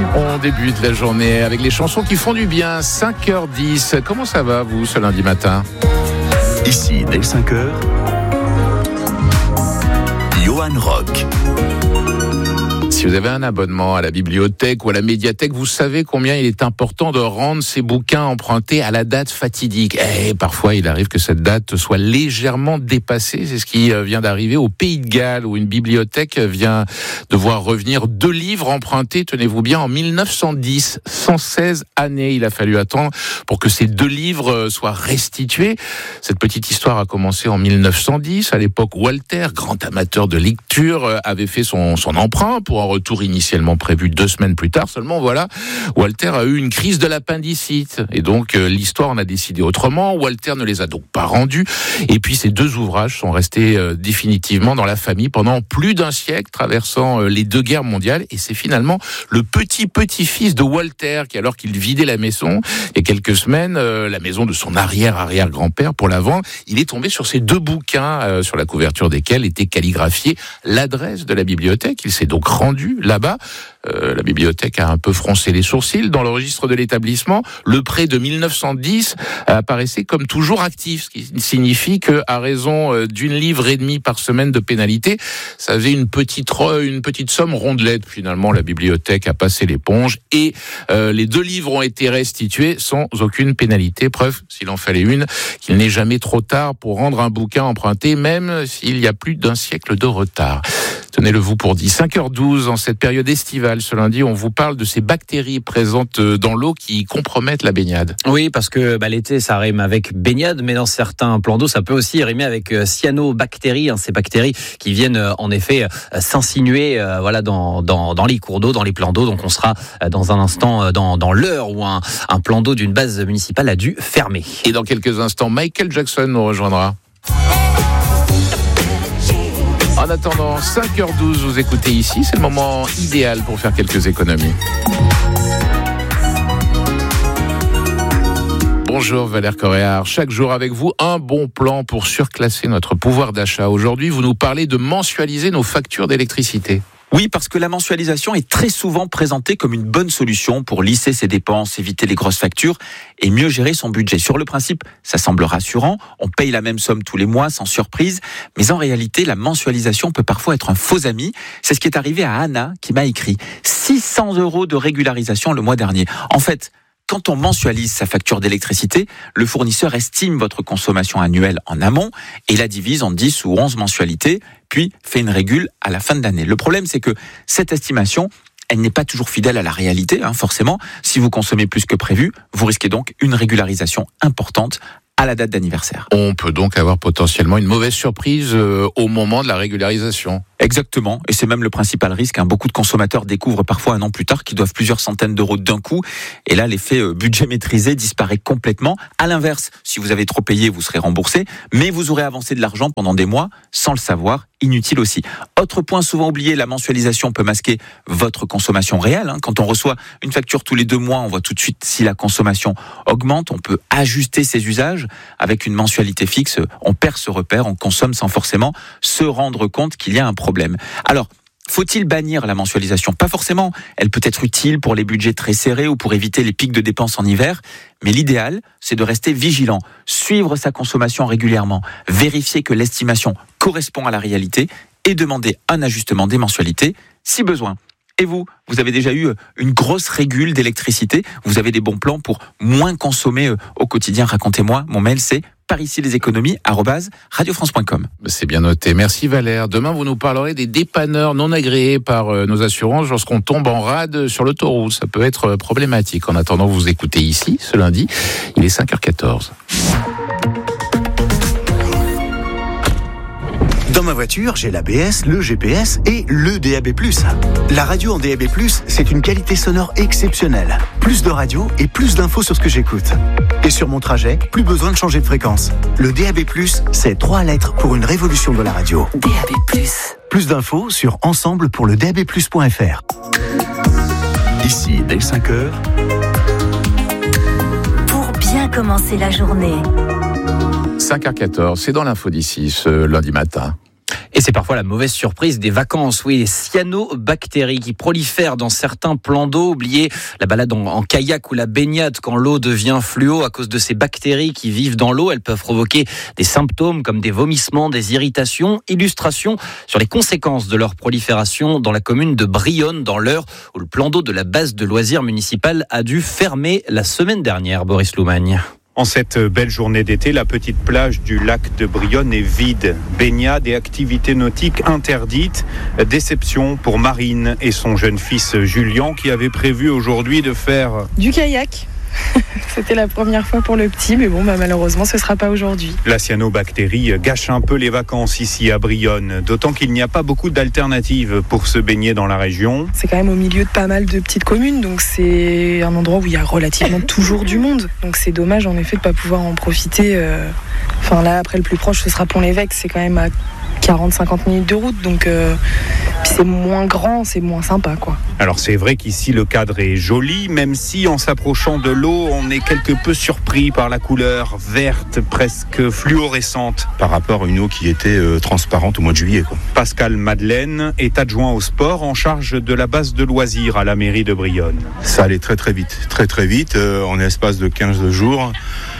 On débute la journée avec les chansons qui font du bien. 5h10. Comment ça va, vous, ce lundi matin ? Ici, dès 5h, Johan Rock. Si vous avez un abonnement à la bibliothèque ou à la médiathèque, vous savez combien il est important de rendre ces bouquins empruntés à la date fatidique. Et parfois, il arrive que cette date soit légèrement dépassée. C'est ce qui vient d'arriver au Pays de Galles, où une bibliothèque vient de voir revenir 2 livres empruntés, tenez-vous bien, en 1910. 116 années il a fallu attendre pour que ces 2 livres soient restitués. Cette petite histoire a commencé en 1910. À l'époque, Walter, grand amateur de lecture, avait fait son emprunt pour un retour initialement prévu 2 semaines plus tard. Seulement, voilà, Walter a eu une crise de l'appendicite. Et donc, l'histoire en a décidé autrement. Walter ne les a donc pas rendus. Et puis, ces 2 ouvrages sont restés définitivement dans la famille pendant plus d'1 siècle, traversant les 2 guerres mondiales. Et c'est finalement le petit-petit-fils de Walter qui, alors qu'il vidait la maison, il y a quelques semaines, la maison de son arrière-arrière-grand-père, pour la vendre, il est tombé sur ces 2 bouquins, sur la couverture desquels était calligraphiée l'adresse de la bibliothèque. Il s'est donc rendu là-bas. La bibliothèque a un peu froncé les sourcils. Dans le registre de l'établissement, le prêt de 1910 apparaissait comme toujours actif, ce qui signifie que, à raison d'1,5 livre par semaine de pénalité, ça faisait une petite somme rondelette. Finalement, la bibliothèque a passé l'éponge et les 2 livres ont été restitués sans aucune pénalité. Preuve, s'il en fallait une, qu'il n'est jamais trop tard pour rendre un bouquin emprunté, même s'il y a plus d'1 siècle de retard. Tenez-le vous pour dit. 5h12, en cette période estivale, ce lundi, on vous parle de ces bactéries présentes dans l'eau qui compromettent la baignade. Oui, parce que l'été, ça rime avec baignade, mais dans certains plans d'eau, ça peut aussi rimer avec cyanobactéries, ces bactéries qui viennent en effet s'insinuer dans les cours d'eau, dans les plans d'eau. Donc on sera dans un instant dans l'heure où un plan d'eau d'une base municipale a dû fermer. Et dans quelques instants, Michael Jackson nous rejoindra. En attendant, 5h12, vous écoutez ici, c'est le moment idéal pour faire quelques économies. Bonjour Valère Coréard, chaque jour avec vous, un bon plan pour surclasser notre pouvoir d'achat. Aujourd'hui, vous nous parlez de mensualiser nos factures d'électricité. Oui, parce que la mensualisation est très souvent présentée comme une bonne solution pour lisser ses dépenses, éviter les grosses factures et mieux gérer son budget. Sur le principe, ça semble rassurant, on paye la même somme tous les mois sans surprise, mais en réalité, la mensualisation peut parfois être un faux ami. C'est ce qui est arrivé à Anna qui m'a écrit 600 € de régularisation le mois dernier. En fait, quand on mensualise sa facture d'électricité, le fournisseur estime votre consommation annuelle en amont et la divise en 10 ou 11 mensualités, puis fait une régule à la fin de l'année. Le problème, c'est que cette estimation, elle n'est pas toujours fidèle à la réalité, forcément. Si vous consommez plus que prévu, vous risquez donc une régularisation importante à la date d'anniversaire. On peut donc avoir potentiellement une mauvaise surprise au moment de la régularisation. Exactement, et c'est même le principal risque. Beaucoup de consommateurs découvrent parfois 1 an plus tard qu'ils doivent plusieurs centaines d'euros d'un coup. Et là, l'effet budget maîtrisé disparaît complètement. À l'inverse, si vous avez trop payé, vous serez remboursé, mais vous aurez avancé de l'argent pendant des mois sans le savoir. Inutile aussi. Autre point souvent oublié, la mensualisation peut masquer votre consommation réelle. Quand on reçoit une facture tous les 2 mois, on voit tout de suite si la consommation augmente. On peut ajuster ses usages. Avec une mensualité fixe, on perd ce repère, on consomme sans forcément se rendre compte qu'il y a un problème. Alors, faut-il bannir la mensualisation ? Pas forcément. Elle peut être utile pour les budgets très serrés ou pour éviter les pics de dépenses en hiver. Mais l'idéal, c'est de rester vigilant, suivre sa consommation régulièrement, vérifier que l'estimation correspond à la réalité et demander un ajustement des mensualités si besoin. Et vous avez déjà eu une grosse régule d'électricité ? Vous avez des bons plans pour moins consommer au quotidien ? Racontez-moi. Mon mail, c'est pariciesleséconomies@radiofrance.com. C'est bien noté. Merci Valère. Demain, vous nous parlerez des dépanneurs non agréés par nos assurances lorsqu'on tombe en rade sur l'autoroute. Ça peut être problématique. En attendant, vous écoutez ici, ce lundi, il est 5h14. Dans ma voiture, j'ai l'ABS, le GPS et le DAB+. La radio en DAB+, c'est une qualité sonore exceptionnelle. Plus de radio et plus d'infos sur ce que j'écoute. Et sur mon trajet, plus besoin de changer de fréquence. Le DAB+, c'est 3 lettres pour une révolution de la radio. DAB+. Plus d'infos sur ensemble-pour-le-DAB+.fr. Ici, dès 5h. Pour bien commencer la journée. 5h14, c'est dans l'info d'ici ce lundi matin. Et c'est parfois la mauvaise surprise des vacances. Oui, les cyanobactéries qui prolifèrent dans certains plans d'eau. Oubliez la balade en kayak ou la baignade quand l'eau devient fluo à cause de ces bactéries qui vivent dans l'eau. Elles peuvent provoquer des symptômes comme des vomissements, des irritations. Illustration sur les conséquences de leur prolifération dans la commune de Brionne, dans l'Eure, où le plan d'eau de la base de loisirs municipale a dû fermer la semaine dernière. Boris Loumagne. En cette belle journée d'été, la petite plage du lac de Brionne est vide. Baignade et activités nautiques interdites. Déception pour Marine et son jeune fils Julien qui avait prévu aujourd'hui de faire du kayak. C'était la première fois pour le petit, mais bon, malheureusement, ce ne sera pas aujourd'hui. La cyanobactérie gâche un peu les vacances ici à Brionne, d'autant qu'il n'y a pas beaucoup d'alternatives pour se baigner dans la région. C'est quand même au milieu de pas mal de petites communes, donc c'est un endroit où il y a relativement toujours du monde. Donc c'est dommage en effet de ne pas pouvoir en profiter. Enfin là, après le plus proche, ce sera Pont-l'Évêque, c'est quand même à 40-50 minutes de route, donc c'est moins grand, c'est moins sympa, quoi. Alors c'est vrai qu'ici le cadre est joli, même si en s'approchant de l'eau, on est quelque peu surpris par la couleur verte, presque fluorescente. Par rapport à une eau qui était transparente au mois de juillet, quoi. Pascal Madeleine est adjoint au sport en charge de la base de loisirs à la mairie de Brionne. Ça allait très vite, en l'espace de 15 jours.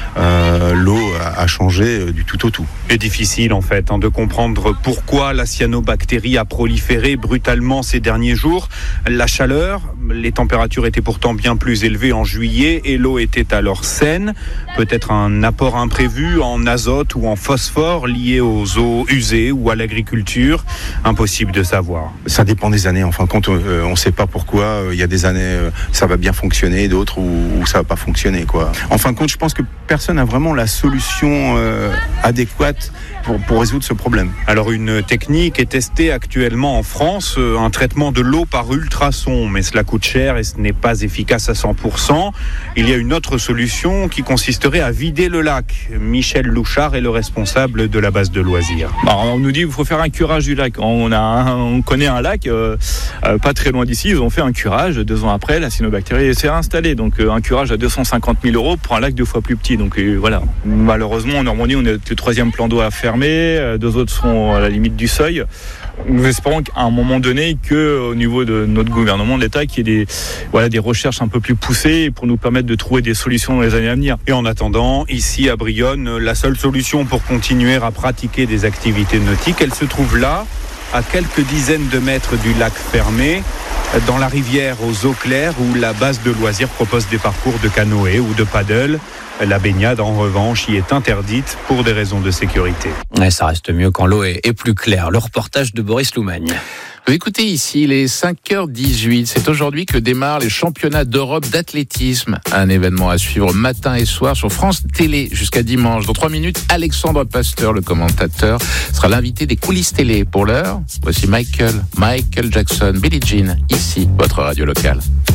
L'eau a changé du tout au tout. C'est difficile en fait de comprendre pourquoi la cyanobactérie a proliféré brutalement ces derniers jours. La chaleur, les températures étaient pourtant bien plus élevées en juillet et l'eau était alors saine. Peut-être un apport imprévu en azote ou en phosphore lié aux eaux usées ou à l'agriculture. Impossible de savoir. Ça dépend des années. En fin de compte, on ne sait pas pourquoi. Il y a des années, ça va bien fonctionner, d'autres où ça va pas fonctionner, quoi. En fin de compte, je pense que personne n'a vraiment la solution adéquate pour résoudre ce problème. Alors une technique est testée actuellement en France, un traitement de l'eau par ultrasons, mais cela coûte cher et ce n'est pas efficace à 100%. Il y a une autre solution qui consisterait à vider le lac. Michel Louchard est le responsable de la base de loisirs. On nous dit qu'il faut faire un curage du lac. On connaît un lac pas très loin d'ici, ils ont fait un curage. 2 ans après, la cyanobactérie s'est installée. Donc un curage à 250 000 € pour un lac 2 fois plus petit. Donc voilà. Malheureusement, en Normandie, on est le 3e plan d'eau à fermer. 2 autres sont à la limite du seuil. Nous espérons qu'à un moment donné, qu'au niveau de notre gouvernement, de l'État, qu'il y ait des recherches un peu plus poussées pour nous permettre de trouver des solutions dans les années à venir. Et en attendant, ici à Brionne, la seule solution pour continuer à pratiquer des activités nautiques, elle se trouve là, à quelques dizaines de mètres du lac fermé, dans la rivière aux eaux claires où la base de loisirs propose des parcours de canoë ou de paddle. La baignade, en revanche, y est interdite pour des raisons de sécurité. Ouais, ça reste mieux quand l'eau est plus claire. Le reportage de Boris Loumagne. Écoutez ici, il est 5h18. C'est aujourd'hui que démarrent les championnats d'Europe d'athlétisme. Un événement à suivre matin et soir sur France Télé jusqu'à dimanche. Dans 3 minutes, Alexandre Pasteur, le commentateur, sera l'invité des coulisses télé. Pour l'heure, voici Michael Jackson, Billie Jean, ici, votre radio locale.